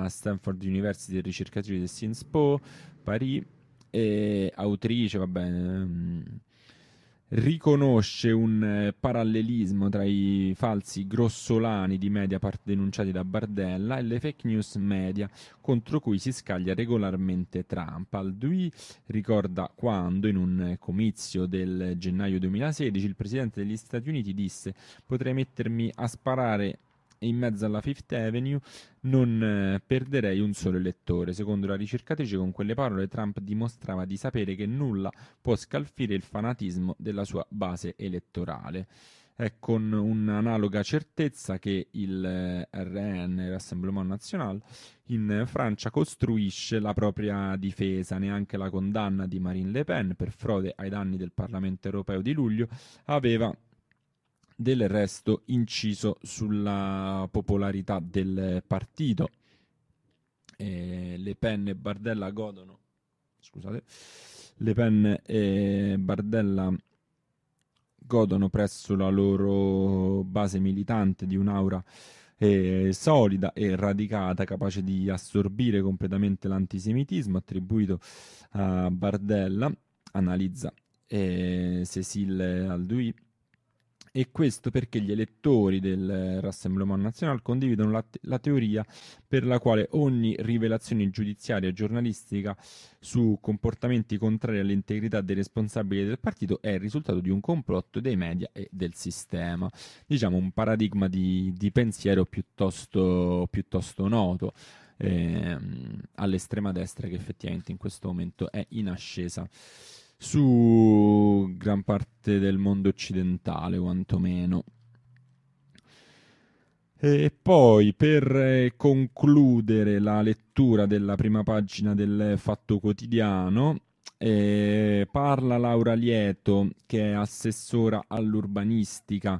alla Stanford University, ricercatrice del Sciences Po, Paris, e autrice, vabbè, riconosce un parallelismo tra i falsi grossolani di Mediapart denunciati da Bardella e le fake news media contro cui si scaglia regolarmente Trump. Al-Dui ricorda quando, in un comizio del gennaio 2016, il presidente degli Stati Uniti disse: "Potrei mettermi a sparare in mezzo alla Fifth Avenue, non perderei un solo elettore". Secondo la ricercatrice, con quelle parole Trump dimostrava di sapere che nulla può scalfire il fanatismo della sua base elettorale. È con un'analoga certezza che il RN, Rassemblement National, in Francia costruisce la propria difesa. Neanche la condanna di Marine Le Pen per frode ai danni del Parlamento europeo di luglio aveva del resto inciso sulla popolarità del partito. Le Pen e Bardella godono, scusate, Le Pen e Bardella godono presso la loro base militante di un'aura solida e radicata, capace di assorbire completamente l'antisemitismo attribuito a Bardella, analizza Cécile Alduy. E questo perché gli elettori del Rassemblement National condividono la teoria per la quale ogni rivelazione giudiziaria e giornalistica su comportamenti contrari all'integrità dei responsabili del partito è il risultato di un complotto dei media e del sistema. Diciamo un paradigma di pensiero piuttosto noto all'estrema destra, che effettivamente in questo momento è in ascesa su gran parte del mondo occidentale, quantomeno. E poi, per concludere la lettura della prima pagina del Fatto Quotidiano, parla Laura Lieto, che è assessora all'urbanistica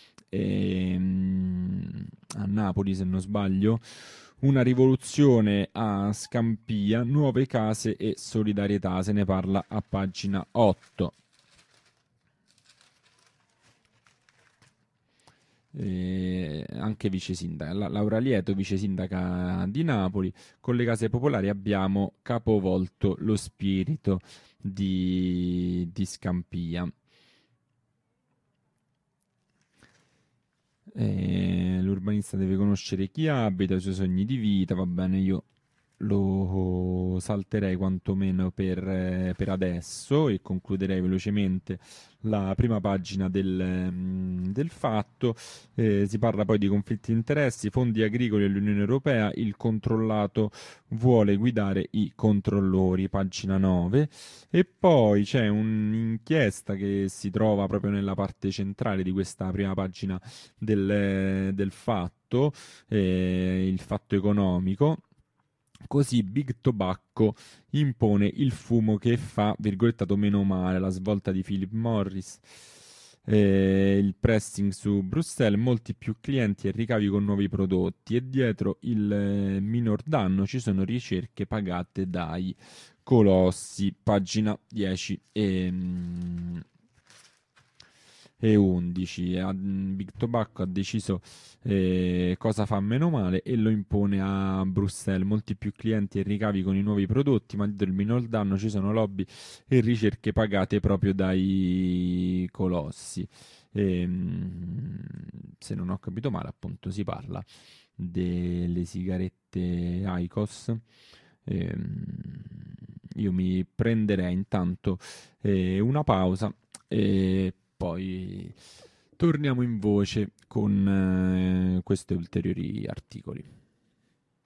a Napoli, se non sbaglio. Una rivoluzione a Scampia, nuove case e solidarietà, se ne parla a pagina 8. Anche vice sindaca, Laura Lieto, vice sindaca di Napoli. Con le case popolari abbiamo capovolto lo spirito di Scampia. L'urbanista deve conoscere chi abita, i suoi sogni di vita. Va bene, io lo salterei quantomeno per adesso e concluderei velocemente la prima pagina del fatto. Si parla poi di conflitti di interessi, fondi agricoli all'Unione Europea, il controllato vuole guidare i controllori, pagina 9. E poi c'è un'inchiesta che si trova proprio nella parte centrale di questa prima pagina del fatto, il fatto economico. Così Big Tobacco impone il fumo che fa, virgolettato, meno male, la svolta di Philip Morris, il pressing su Bruxelles, molti più clienti e ricavi con nuovi prodotti, e dietro il minor danno ci sono ricerche pagate dai colossi, pagina 10 e 11. Big Tobacco ha deciso cosa fa meno male e lo impone a Bruxelles. Molti più clienti e ricavi con i nuovi prodotti, ma dietro il minor danno ci sono lobby e ricerche pagate proprio dai colossi. Se non ho capito male, appunto, si parla delle sigarette IQOS. Io mi prenderei intanto una pausa e poi torniamo in voce con questi ulteriori articoli.